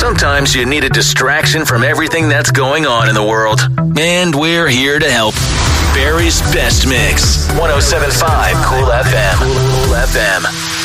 Sometimes you need a distraction from everything that's going on in the world. And we're here to help. Barry's Best Mix. 107.5 Cool FM. Cool FM.